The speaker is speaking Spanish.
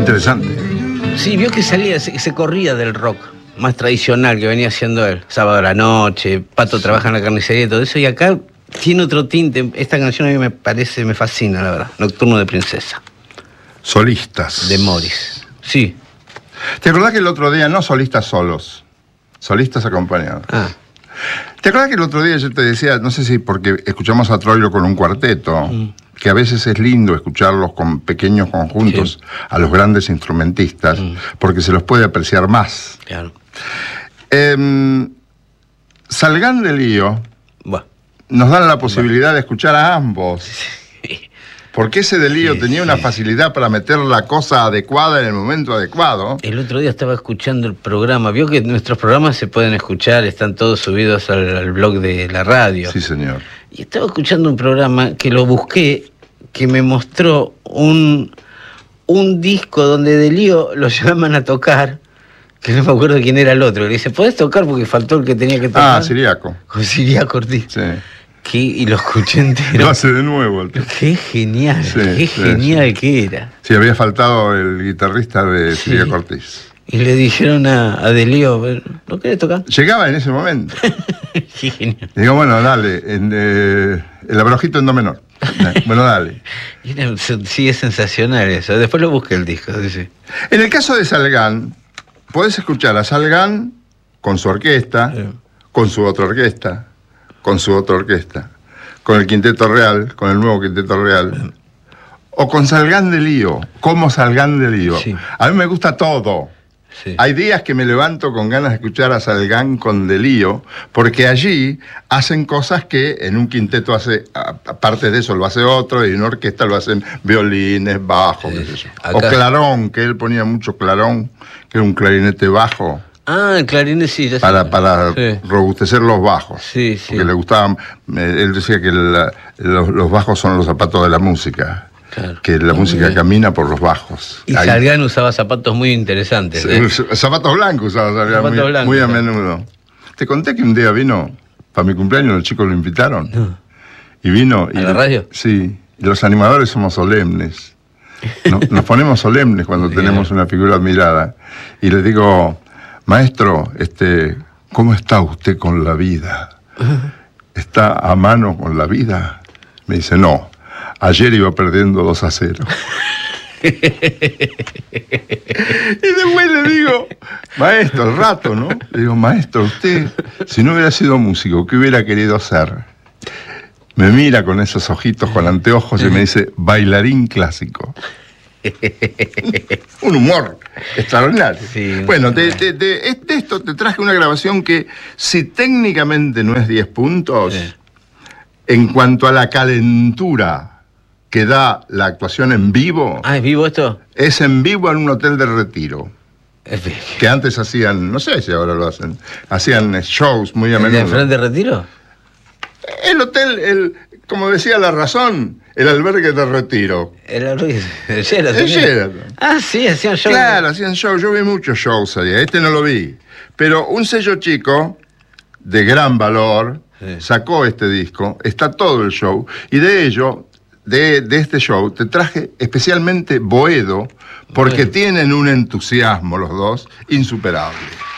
interesante. Sí, vio que salía, se corría del rock más tradicional que venía haciendo él. Sábado a la noche, Pato trabaja en la carnicería y todo eso. Y acá tiene otro tinte. Esta canción a mí me fascina, la verdad. Nocturno de Princesa. Solistas. De Morris. Sí. ¿Te acordás que el otro día, no solistas solos, solistas acompañados? Ah. ¿Te acordás que el otro día yo te decía, no sé si porque escuchamos a Troilo con un cuarteto, que a veces es lindo escucharlos con pequeños conjuntos a los grandes instrumentistas, porque se los puede apreciar más? Claro. Salgan de Lío nos dan la posibilidad de escuchar a ambos. Porque ese de Lío tenía una facilidad para meter la cosa adecuada en el momento adecuado. El otro día estaba escuchando el programa. Vio que nuestros programas se pueden escuchar, están todos subidos al blog de la radio. Sí, señor. Y estaba escuchando un programa que lo busqué, que me mostró un disco donde de Lío lo llaman a tocar, que no me acuerdo quién era el otro. Le dice, ¿podés tocar? Porque faltó el que tenía que tocar. Ah, Siriaco. Con Siriaco Ortiz. Sí. Y lo escuché entero. Lo hace de nuevo el tipo. Qué genial, qué genial que era. Sí, había faltado el guitarrista de Siriaco Ortiz. Y le dijeron a De Lío, ¿no querés tocar? Llegaba en ese momento. Qué genial. Y digo, bueno, dale, el abrojito en do menor. Bueno, dale. Sí, es sensacional eso. Después lo busqué el disco. Sí. En el caso de Salgán, podés escuchar a Salgán con su orquesta, con su otra orquesta, con su otra orquesta, con el Quinteto Real, con el nuevo Quinteto Real, o con Salgán de Lío, como Salgán de Lío. Sí. A mí me gusta todo. Sí. Hay días que me levanto con ganas de escuchar a Salgán con de Lío, porque allí hacen cosas que en un quinteto hace, aparte de eso lo hace otro, y en una orquesta lo hacen violines, bajos, qué sé yo. O clarón, que él ponía mucho clarón, que era un clarinete bajo. Ah, el clarinete sí. Para robustecer los bajos. Sí, sí. Porque le gustaban, él decía que los bajos son los zapatos de la música. Claro. Que la música camina por los bajos. Y Salgán usaba zapatos muy interesantes. Zapatos blancos usaba Salgán muy a menudo. Te conté que un día vino, para mi cumpleaños los chicos lo invitaron. No. Y vino. ¿A la radio? Sí. Y los animadores somos solemnes. Nos ponemos solemnes cuando tenemos una figura admirada. Y le digo, maestro, ¿cómo está usted con la vida? ¿Está a mano con la vida? Me dice, no. Ayer iba perdiendo 2-0. Y después le digo, maestro, al rato, ¿no? Le digo, maestro, usted, si no hubiera sido músico, ¿qué hubiera querido ser? Me mira con esos ojitos, con anteojos, y me dice, bailarín clásico. Un humor extraordinario. Sí, bueno, de esto te traje una grabación que, si técnicamente no es 10 puntos, en cuanto a la calentura que da la actuación en vivo. Ah, ¿es vivo esto? Es en vivo en un hotel de Retiro. Que antes hacían, no sé si ahora lo hacen, hacían shows muy a menudo. ¿El frente de Retiro? El hotel, como decía La Razón, el albergue de Retiro. El albergue de Sheraton. Ah, sí, hacían shows. Claro, hacían shows. Yo vi muchos shows ahí. No lo vi. Pero un sello chico, de gran valor, sacó este disco. Está todo el show. Y de ello, de este show, te traje especialmente Boedo, porque tienen un entusiasmo los dos insuperable.